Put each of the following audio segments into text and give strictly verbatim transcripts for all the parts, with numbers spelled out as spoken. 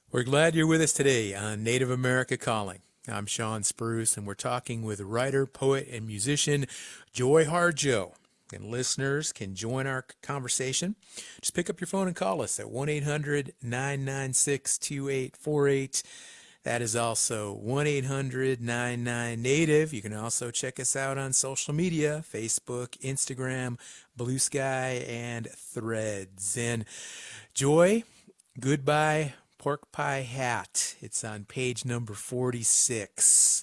We're glad you're with us today on Native America Calling. I'm Sean Spruce, and we're talking with writer, poet, and musician Joy Harjo. And listeners can join our conversation. Just pick up your phone and call us at one eight hundred nine nine six two eight four eight. That is also one eight hundred nine nine Native. You can also check us out on social media, Facebook, Instagram, Blue Sky, and Threads. And Joy, Goodbye Pork Pie Hat. It's on page number forty-six.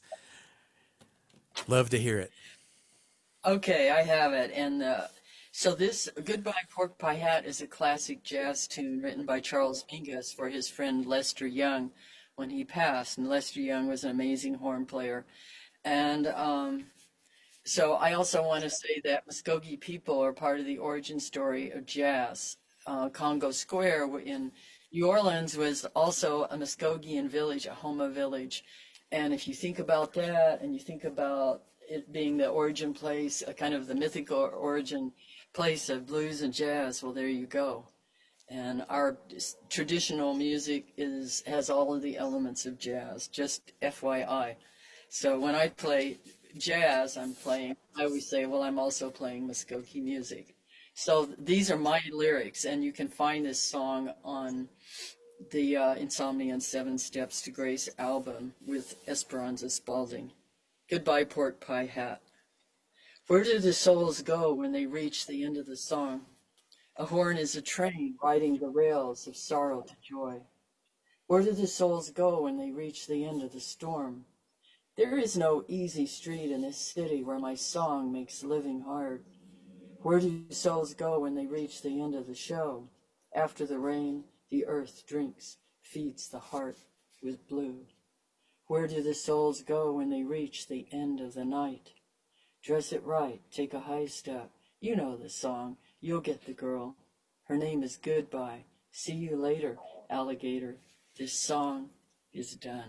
Love to hear it. Okay, I have it. And uh, so this Goodbye Pork Pie Hat is a classic jazz tune written by Charles Mingus for his friend Lester Young when he passed. And Lester Young was an amazing horn player. And um, so I also want to say that Muskogee people are part of the origin story of jazz. Uh, Congo Square in New Orleans was also a Muskogean village, a Homa village. And if you think about that and you think about it being the origin place, a kind of the mythical origin place of blues and jazz, well, there you go. And our traditional music is has all of the elements of jazz, just F Y I. So when I play jazz, I'm playing, I always say, well, I'm also playing Muskogee music. So these are my lyrics, and you can find this song on the uh, Insomnia and Seven Steps to Grace album with Esperanza Spalding. Goodbye, Pork Pie Hat. Where do the souls go when they reach the end of the song? A horn is a train riding the rails of sorrow to joy. Where do the souls go when they reach the end of the storm? There is no easy street in this city where my song makes living hard. Where do souls go when they reach the end of the show? After the rain, the earth drinks, feeds the heart with blue. Where do the souls go when they reach the end of the night? Dress it right, take a high step. You know the song, you'll get the girl. Her name is Goodbye. See you later, alligator. This song is done.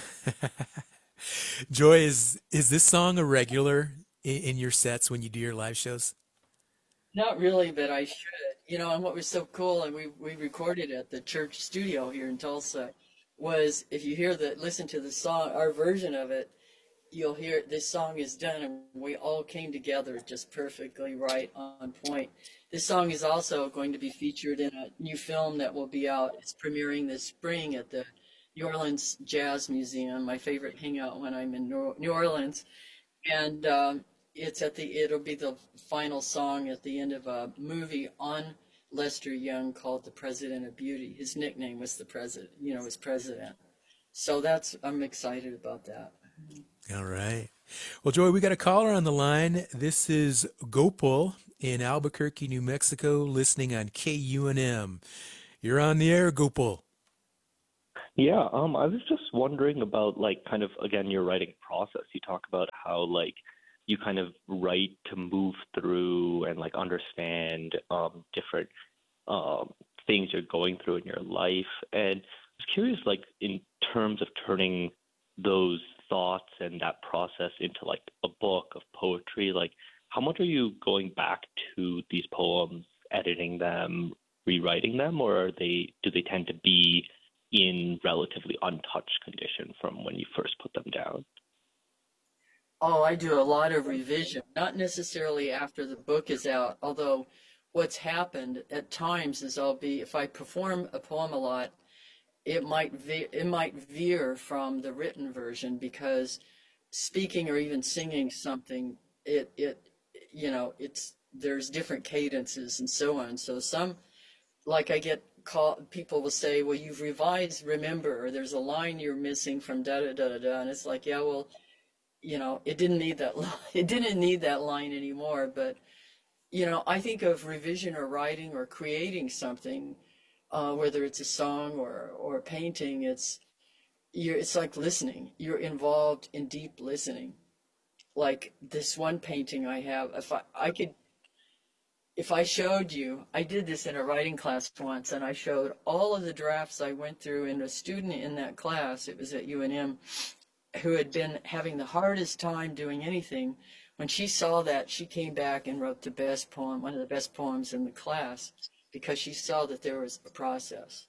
Joy, is is this song a regular in, in your sets when you do your live shows? Not really, but I should. You know, and what was so cool, and we we recorded at the church studio here in Tulsa, was if you hear the listen to the song, our version of it, you'll hear this song is done, and we all came together just perfectly right on point. This song is also going to be featured in a new film that will be out. It's premiering this spring at the New Orleans Jazz Museum, my favorite hangout when I'm in New Orleans. And um, it's at the it'll be the final song at the end of a movie on Lester Young called The President of Beauty. His nickname was the president, you know, was president. So that's I'm excited about that. All right. Well, Joy, we got a caller on the line. This is Gopal in Albuquerque, New Mexico, listening on K U N M. You're on the air, Gopal. Yeah, um, I was just wondering about like kind of again your writing process. You talk about how like you kind of write to move through and like understand um different um things you're going through in your life. And I was curious, like in terms of turning those thoughts and that process into like a book of poetry, like how much are you going back to these poems, editing them, rewriting them, or are they do they tend to be in relatively untouched condition from when you first put them down? Oh, I do a lot of revision, not necessarily after the book is out, although what's happened at times is I'll be, if I perform a poem a lot, it might ve- it might veer from the written version because speaking or even singing something, it it you know, it's there's different cadences and so on. So some like I get call people will say, well, you've revised, remember, or there's a line you're missing from da da da da da, and it's like, yeah, well, you know, it didn't need that line. It didn't need that line anymore. But you know, I think of revision or writing or creating something, uh, whether it's a song or or a painting. It's you're it's like listening. You're involved in deep listening. Like this one painting I have, if I I could if I showed you, I did this in a writing class once, and I showed all of the drafts I went through, and a student in that class, it was at U N M, who had been having the hardest time doing anything. When she saw that, she came back and wrote the best poem, one of the best poems in the class, because she saw that there was a process.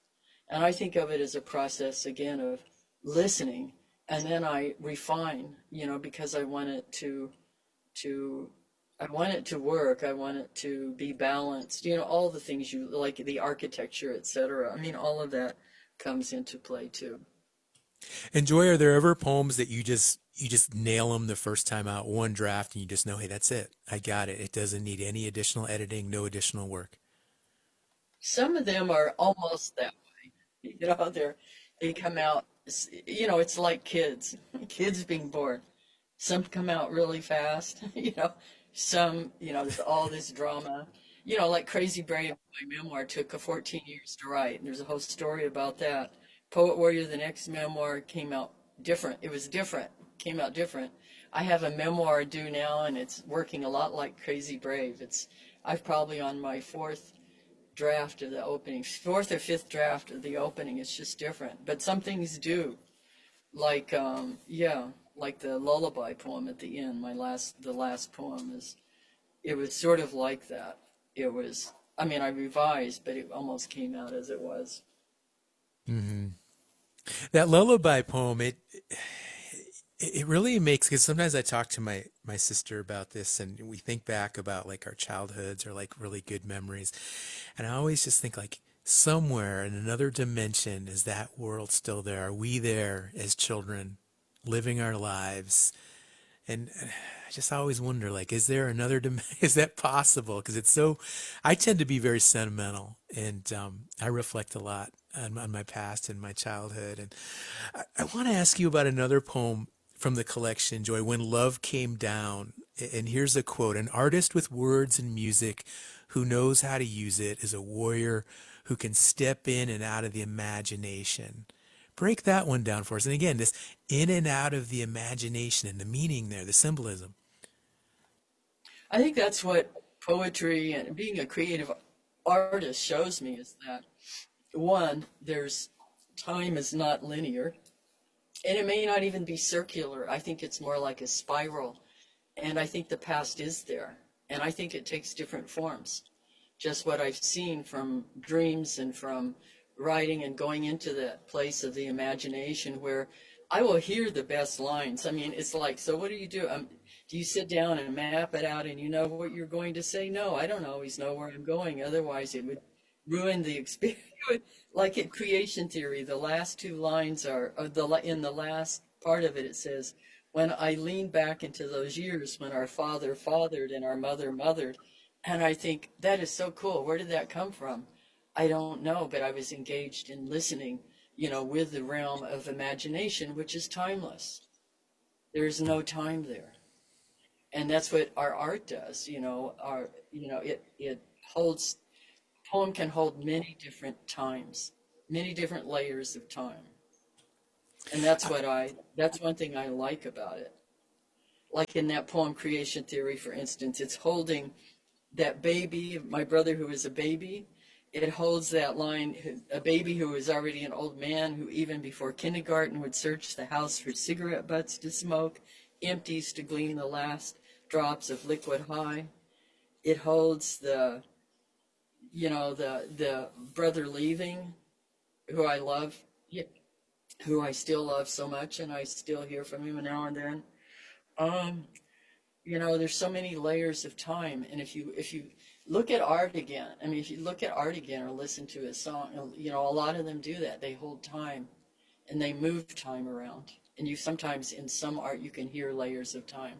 And I think of it as a process again of listening, and then I refine, you know, because I want it to to I want it to work. I want it to be balanced. You know, all the things you like, the architecture, et cetera. I mean, all of that comes into play too. And Joy, are there ever poems that you just you just nail them the first time out, one draft, and you just know, hey, that's it. I got it. It doesn't need any additional editing, no additional work. Some of them are almost that way. You know, they're they come out. You know, it's like kids, kids being born. Some come out really fast. You know, some, you know, there's all this drama. You know, like Crazy Brave, my memoir took a fourteen years to write, and there's a whole story about that. Poet Warrior, the next memoir, came out different. It was different, came out different. I have a memoir due now, and it's working a lot like Crazy Brave. It's I've probably on my fourth draft of the opening, fourth or fifth draft of the opening. It's just different, but some things do, like um, yeah, like the lullaby poem at the end. My last, the last poem is, it was sort of like that. It was, I mean, I revised, but it almost came out as it was. Hmm. That lullaby poem, it it really makes, because sometimes I talk to my my sister about this, and we think back about like our childhoods or like really good memories, and I always just think like somewhere in another dimension is that world still there? Are we there as children living our lives? And uh, I just always wonder, like, is there another dim- is that possible? Because it's so, I tend to be very sentimental, and um, I reflect a lot on, on my past and my childhood. And I, I want to ask you about another poem from the collection, Joy, When Love Came Down. And here's a quote: An artist with words and music who knows how to use it is a warrior who can step in and out of the imagination. Break that one down for us. And again, this in and out of the imagination and the meaning there, the symbolism. I think that's what poetry and being a creative artist shows me, is that one, there's time is not linear, and it may not even be circular. I think it's more like a spiral, and I think the past is there, and I think it takes different forms. Just what I've seen from dreams and from writing and going into that place of the imagination where I will hear the best lines. I mean, it's like, so what do you do? Um, do you sit down and map it out and you know what you're going to say? No, I don't always know where I'm going. Otherwise, it would ruin the experience. Like in creation theory, the last two lines are, of the in the last part of it, it says, when I lean back into those years when our father fathered and our mother mothered. And I think that is so cool. Where did that come from? I don't know, but I was engaged in listening, you know, with the realm of imagination, which is timeless. There's no time there. And that's what our art does, you know, our, you know, it, it holds, poem can hold many different times, many different layers of time. And that's what I, that's one thing I like about it. Like in that poem, Creation Theory, for instance, it's holding that baby, my brother who is a baby. It holds that line, a baby who is already an old man who even before kindergarten would search the house for cigarette butts to smoke, empties to glean the last drops of liquid high. It holds the, you know, the the brother leaving, who I love, who I still love so much, and I still hear from him now and then. Um, you know, there's so many layers of time, and if you if you look at art again, I mean, if you look at art again or listen to a song, you know, a lot of them do that. They hold time, and they move time around, and you sometimes in some art you can hear layers of time.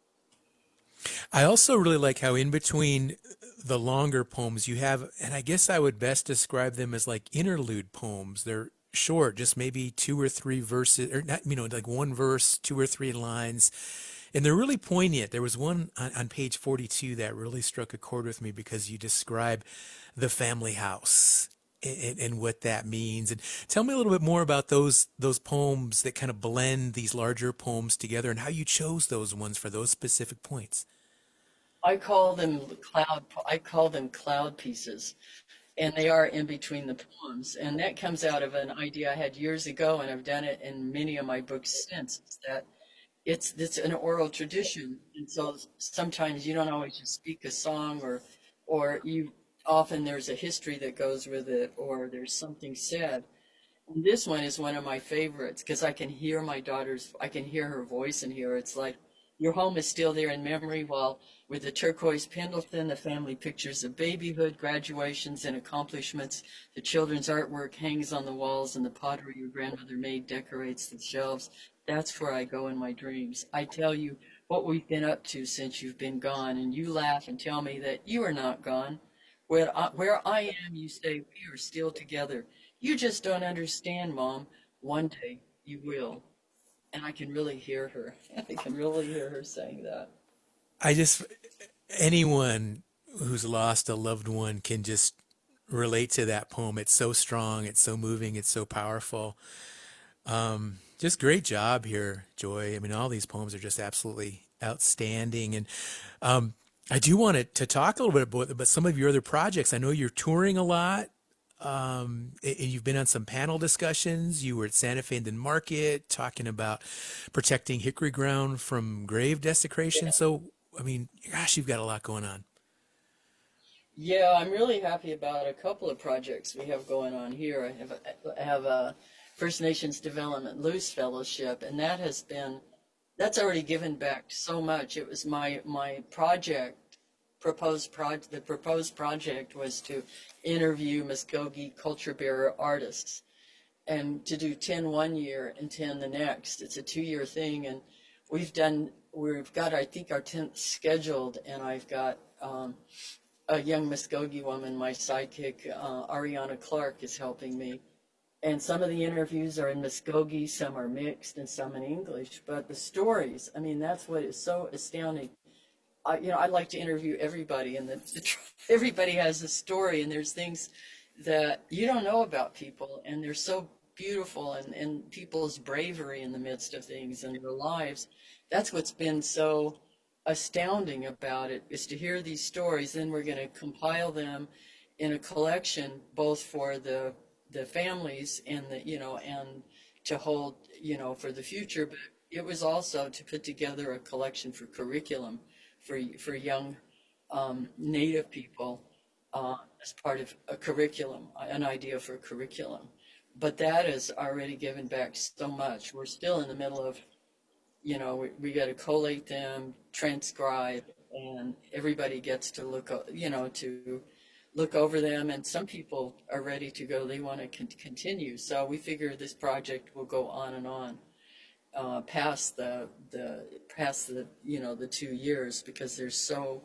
I also really like how in between the longer poems you have, and I guess I would best describe them as like interlude poems. They're short, just maybe two or three verses, or not, you know, like one verse, two or three lines. And they're really poignant. There was one on, on page forty-two that really struck a chord with me because you describe the family house and, and what that means. And tell me a little bit more about those those poems that kind of blend these larger poems together and how you chose those ones for those specific points. I call them cloud. I call them cloud pieces, and they are in between the poems. And that comes out of an idea I had years ago, and I've done it in many of my books since. Is that it's it's an oral tradition, and so sometimes you don't always just speak a song, or or you often there's a history that goes with it, or there's something said. And this one is one of my favorites because I can hear my daughter's, I can hear her voice in here. It's like your home is still there in memory, while with the turquoise Pendleton, the family pictures of babyhood, graduations, and accomplishments. The children's artwork hangs on the walls, and the pottery your grandmother made decorates the shelves. That's where I go in my dreams. I tell you what we've been up to since you've been gone, and you laugh and tell me that you are not gone. Where I, where I am, you say we are still together. You just don't understand, Mom. One day you will. And I can really hear her. I can really hear her saying that. I just, anyone who's lost a loved one can just relate to that poem. It's so strong, it's so moving, it's so powerful. Um, just great job here, Joy. I mean, all these poems are just absolutely outstanding. And um, I do want to, to talk a little bit about, about some of your other projects. I know you're touring a lot. Um, and you've been on some panel discussions. You were at Santa Fe Indian Market talking about protecting hickory ground from grave desecration. So, I mean, gosh, you've got a lot going on. Yeah, I'm really happy about a couple of projects we have going on here. I have, I have a First Nations Development Luce Fellowship, and that has been, that's already given back so much. It was my, my project, proposed project, the proposed project was to interview Muskogee culture bearer artists and to do ten one year and ten the next. It's a two-year thing, and we've done, we've got, I think, our tenth scheduled, and I've got um, a young Muskogee woman, my sidekick, uh, Ariana Clark, is helping me. And some of the interviews are in Muskogee, some are mixed, and some in English. But the stories, I mean, that's what is so astounding. I, you know, I'd like to interview everybody, and the, the, everybody has a story, and there's things that you don't know about people, and they're so beautiful, and, and people's bravery in the midst of things and their lives. That's what's been so astounding about it, is to hear these stories. Then we're going to compile them in a collection, both for the the families and the, you know, and to hold, you know, for the future. But it was also to put together a collection for curriculum for for young um, Native people uh, as part of a curriculum, an idea for curriculum. But that is already given back so much. We're still in the middle of, you know, we, we got to collate them, transcribe, and everybody gets to look, you know, to look over them. And some people are ready to go. They want to con- continue. So we figure this project will go on and on. Uh, past the the past the you know the two years, because there's so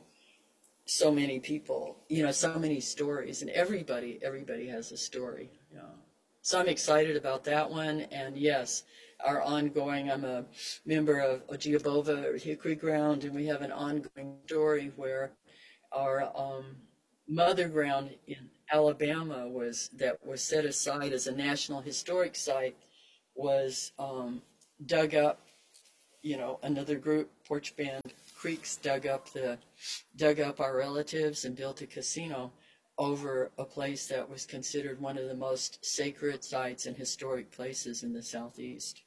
so many people, you know, so many stories, and everybody everybody has a story. You know. So I'm excited about that one. And yes, our ongoing, I'm a member of Ogiabova Hickory Ground, and we have an ongoing story where our um, mother ground in Alabama was that was set aside as a National Historic Site was um, dug up. You know, another group, Porch Band Creeks, dug up the dug up our relatives and built a casino over a place that was considered one of the most sacred sites and historic places in the Southeast.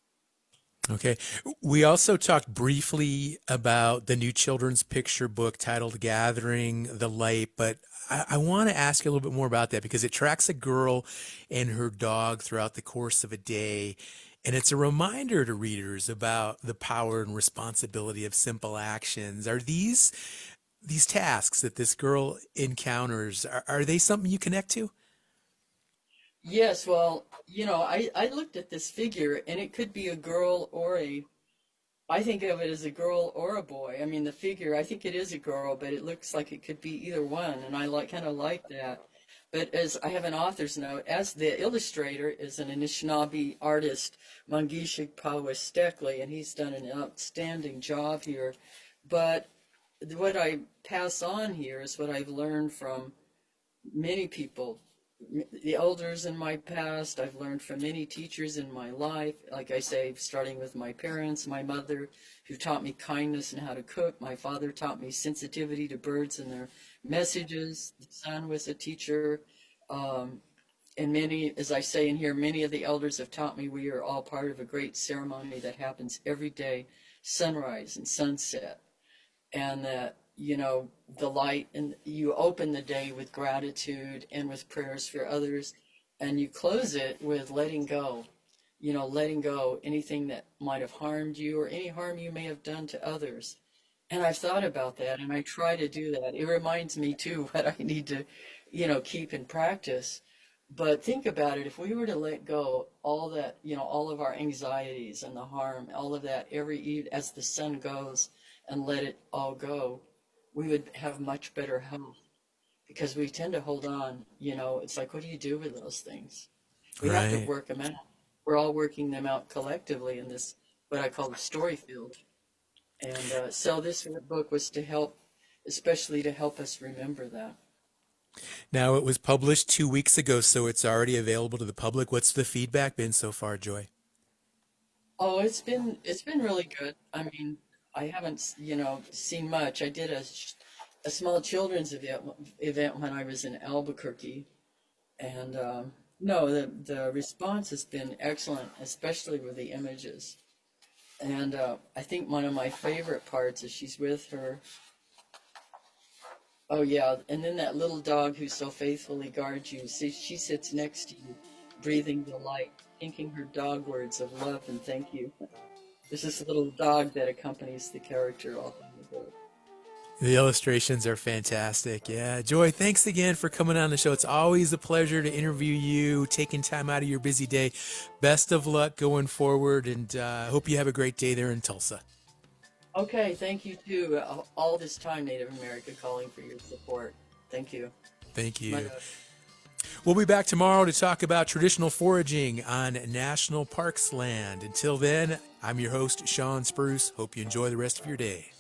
Okay. We also talked briefly about the new children's picture book titled Gathering the Light, but I, I want to ask you a little bit more about that because it tracks a girl and her dog throughout the course of a day. And it's a reminder to readers about the power and responsibility of simple actions. Are these these tasks that this girl encounters, are, are they something you connect to? Yes, well, you know, I, I looked at this figure, and it could be a girl or a, I think of it as a girl or a boy. I mean, the figure, I think it is a girl, but it looks like it could be either one, and I like kind of like that. But as I have an author's note, as the illustrator is an Anishinaabe artist, Mangishik Pawestekli, and he's done an outstanding job here. But what I pass on here is what I've learned from many people, the elders in my past. I've learned from many teachers in my life, like I say, starting with my parents, my mother, who taught me kindness and how to cook. My father taught me sensitivity to birds and their messages. The son was a teacher. Um, and many, as I say in here, many of the elders have taught me we are all part of a great ceremony that happens every day, sunrise and sunset. And that, you know, the light, and you open the day with gratitude and with prayers for others, and you close it with letting go. You know, letting go anything that might have harmed you or any harm you may have done to others. And I've thought about that, and I try to do that. It reminds me too what I need to, you know, keep in practice. But think about it, if we were to let go all that, you know, all of our anxieties and the harm, all of that every eve as the sun goes, and let it all go, we would have much better health. Because we tend to hold on, you know, it's like, what do you do with those things? We have to Right. work them out. We're all working them out collectively in this, what I call the story field. And uh, so this book was to help, especially to help us remember that. Now, it was published two weeks ago, so it's already available to the public. What's the feedback been so far, Joy? Oh, it's been it's been really good. I mean, I haven't, you know, seen much. I did a, a small children's event event when I was in Albuquerque, and um, no, the the response has been excellent, especially with the images. And uh, I think one of my favorite parts is she's with her. Oh yeah, and then that little dog who so faithfully guards you. See, she sits next to you, breathing the light, thinking her dog words of love and thank you. There's this little dog that accompanies the character all in the book. The illustrations are fantastic. Yeah. Joy, thanks again for coming on the show. It's always a pleasure to interview you, taking time out of your busy day. Best of luck going forward, and I uh, hope you have a great day there in Tulsa. Okay, thank you too. Uh, All this time, Native America calling for your support. Thank you. Thank you. My love. We'll be back tomorrow to talk about traditional foraging on National Parks land. Until then, I'm your host, Sean Spruce. Hope you enjoy the rest of your day.